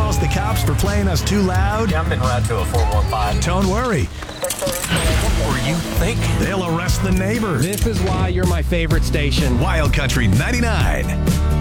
calls the cops for playing us too loud? Yeah, I'm en route to a 415. Don't worry. What were you thinking? They'll arrest the neighbor. This is why you're my favorite station. Wild Country 99.